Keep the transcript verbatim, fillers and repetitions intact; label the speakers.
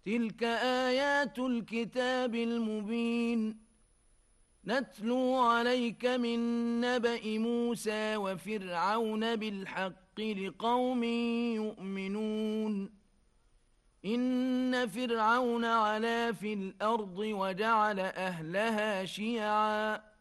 Speaker 1: تلك آيات الكتاب المبين نتلو عليك من نبأ موسى وفرعون بالحق لقوم يؤمنون إن فرعون علا في الأرض وجعل أهلها شيعا